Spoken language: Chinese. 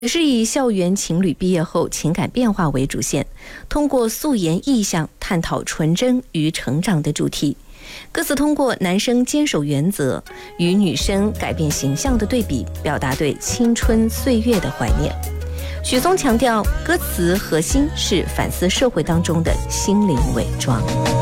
也是以校园情侣毕业后情感变化为主线，通过素颜意象探讨纯真与成长的主题。歌词通过男生坚守原则与女生改变形象的对比，表达对青春岁月的怀念。许嵩强调，歌词核心是反思社会当中的心灵伪装。